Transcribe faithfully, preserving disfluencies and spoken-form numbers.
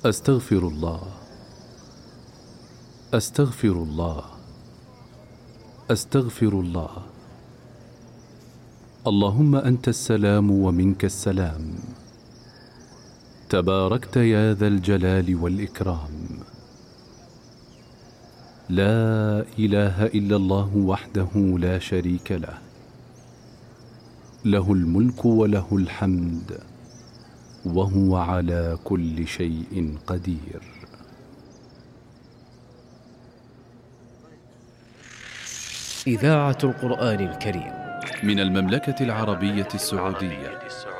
أستغفر الله، أستغفر الله، أستغفر الله. اللهم أنت السلام ومنك السلام، تباركت يا ذا الجلال والإكرام. لا إله إلا الله وحده لا شريك له، له الملك وله الحمد وهو على كل شيء قدير. إذاعة القرآن الكريم من المملكة العربية السعودية.